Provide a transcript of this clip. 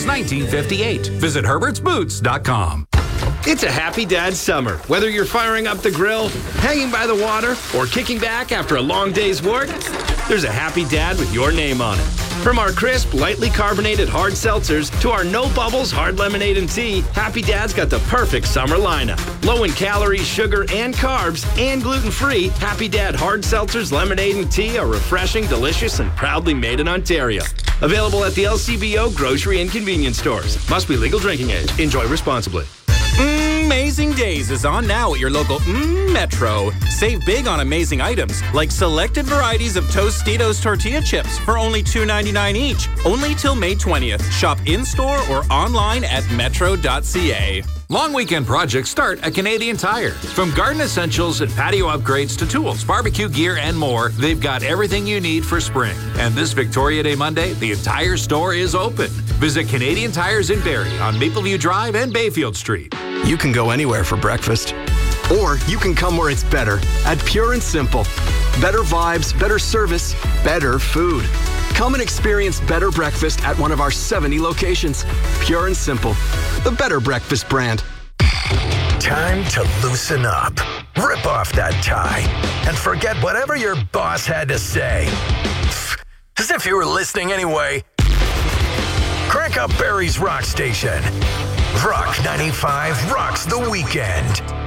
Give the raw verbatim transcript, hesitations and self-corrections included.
since nineteen fifty-eight. Visit herberts boots dot com. It's a happy dad summer. Whether you're firing up the grill, hanging by the water, or kicking back after a long day's work, there's a happy dad with your name on it. From our crisp, lightly carbonated hard seltzers to our no bubbles hard lemonade and tea, Happy Dad's got the perfect summer lineup. Low in calories, sugar, and carbs, and gluten-free, Happy Dad hard seltzers, lemonade, and tea are refreshing, delicious, and proudly made in Ontario. Available at the L C B O grocery and convenience stores. Must be legal drinking age. Enjoy responsibly. Amazing Days is on now at your local mm, Metro. Save big on amazing items like selected varieties of Tostitos tortilla chips for only two ninety-nine each. Only till May twentieth. Shop in-store or online at metro dot c a. Long weekend projects start at Canadian Tire. From garden essentials and patio upgrades to tools, barbecue gear, and more, they've got everything you need for spring. And this Victoria Day Monday, the entire store is open. Visit Canadian Tires in Barrie on Mapleview Drive and Bayfield Street. You can go anywhere for breakfast. Or you can come where it's better at Pure and Simple. Better vibes, better service, better food. Come and experience better breakfast at one of our seventy locations. Pure and Simple, the better breakfast brand. Time to loosen up. Rip off that tie and forget whatever your boss had to say. As if you were listening anyway. Crank up Barrie's Rock Station. Rock ninety-five rocks the weekend.